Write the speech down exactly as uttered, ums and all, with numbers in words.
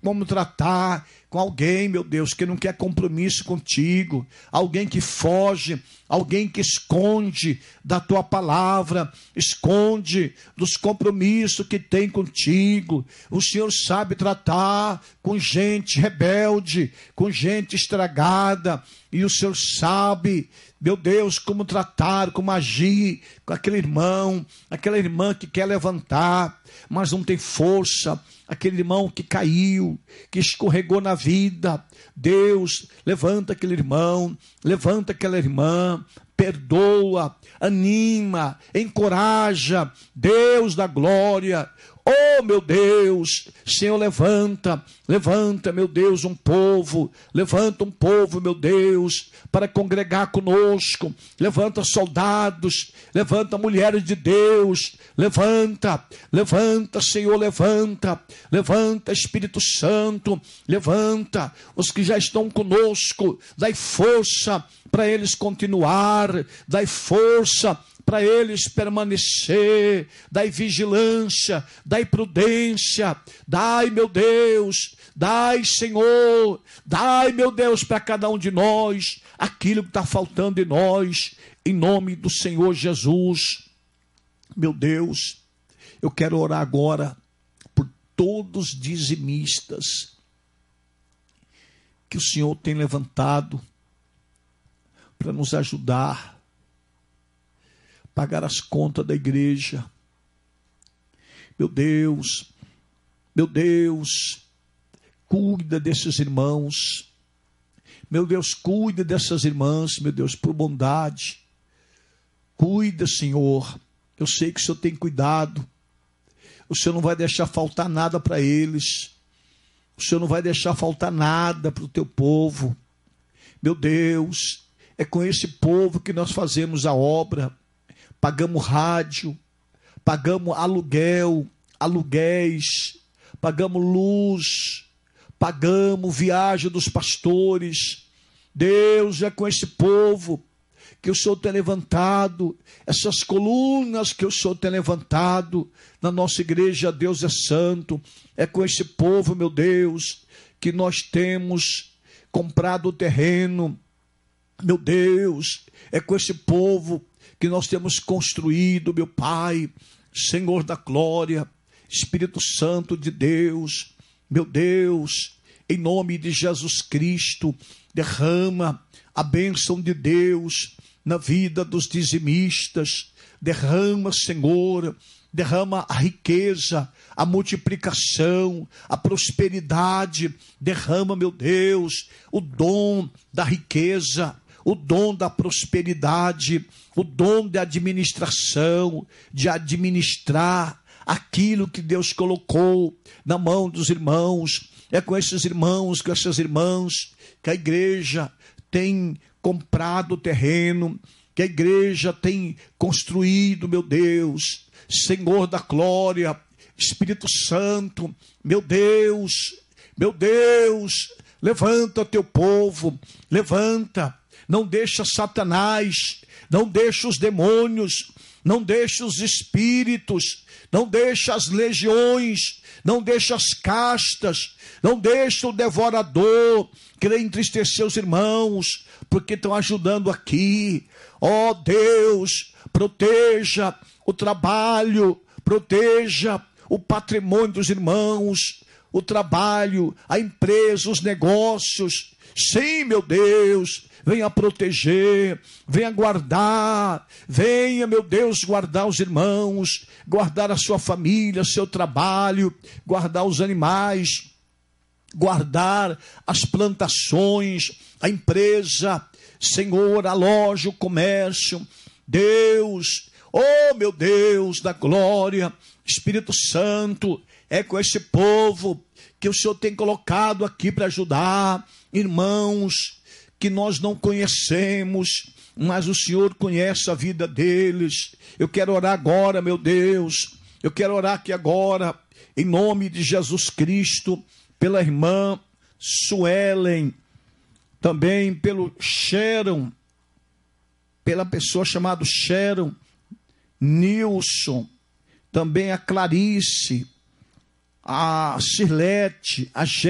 como tratar com alguém, meu Deus, que não quer compromisso contigo, alguém que foge, alguém que esconde da tua palavra, esconde dos compromissos que tem contigo. O Senhor sabe tratar com gente rebelde, com gente estragada, e o Senhor sabe, meu Deus, como tratar, como agir com aquele irmão, aquela irmã que quer levantar, mas não tem força, aquele irmão que caiu, que escorregou na vida. Deus, levanta aquele irmão, levanta aquela irmã, perdoa, anima, encoraja. Deus da glória, oh meu Deus, Senhor, levanta, levanta, meu Deus, um povo, levanta um povo, meu Deus, para congregar conosco. Levanta soldados, levanta mulheres de Deus, levanta, levanta, Senhor, levanta, levanta, Espírito Santo, levanta os que já estão conosco, dai força para eles continuar, dai força para eles permanecer, dai vigilância, dai prudência, dai, meu Deus, dai, Senhor, dai, meu Deus, para cada um de nós, aquilo que está faltando em nós, em nome do Senhor Jesus. Meu Deus, eu quero orar agora por todos os dizimistas que o Senhor tem levantado para nos ajudar, pagar as contas da igreja. Meu Deus, meu Deus, cuida desses irmãos. Meu Deus, cuida dessas irmãs, meu Deus, por bondade. Cuida, Senhor. Eu sei que o Senhor tem cuidado. O Senhor não vai deixar faltar nada para eles. O Senhor não vai deixar faltar nada para o teu povo. Meu Deus, é com esse povo que nós fazemos a obra. Pagamos rádio, pagamos aluguel, aluguéis, pagamos luz, pagamos viagem dos pastores. Deus, é com esse povo que o Senhor tem levantado, essas colunas que o Senhor tem levantado na nossa igreja. Deus é santo. É com esse povo, meu Deus, que nós temos comprado o terreno. Meu Deus, é com esse povo que nós temos construído, meu Pai, Senhor da glória, Espírito Santo de Deus, meu Deus, em nome de Jesus Cristo, derrama a bênção de Deus na vida dos dizimistas, derrama, Senhor, derrama a riqueza, a multiplicação, a prosperidade, derrama, meu Deus, o dom da riqueza, o dom da prosperidade, o dom de administração, de administrar aquilo que Deus colocou na mão dos irmãos. É com esses irmãos, com essas irmãs, que a igreja tem comprado terreno, que a igreja tem construído, meu Deus, Senhor da glória, Espírito Santo, meu Deus, meu Deus, levanta teu povo, levanta. Não deixa Satanás, não deixa os demônios, não deixa os espíritos, não deixa as legiões, não deixa as castas, não deixa o devorador querer entristecer os irmãos, porque estão ajudando aqui. Ó Deus, proteja o trabalho, proteja o patrimônio dos irmãos, o trabalho, a empresa, os negócios. Sim, meu Deus, venha proteger, venha guardar, venha, meu Deus, guardar os irmãos, guardar a sua família, seu trabalho, guardar os animais, guardar as plantações, a empresa, Senhor, a loja, o comércio. Deus, oh meu Deus da glória, Espírito Santo, é com esse povo que o Senhor tem colocado aqui para ajudar, irmãos que nós não conhecemos, mas o Senhor conhece a vida deles. Eu quero orar agora, meu Deus, eu quero orar aqui agora, em nome de Jesus Cristo, pela irmã Suelen, também pelo Sharon, pela pessoa chamada Sharon, Nilson, também a Clarice, a Cirlete, a